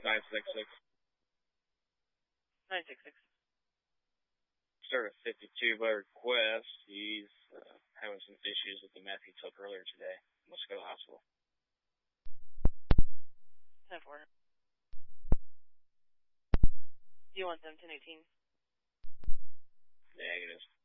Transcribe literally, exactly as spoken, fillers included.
nine six six. nine six six. Start at fifty-two by request. He's uh, having some issues with the meth he took earlier today. Let's go to the hospital. ten four. Do you want them ten eighteen? Negative.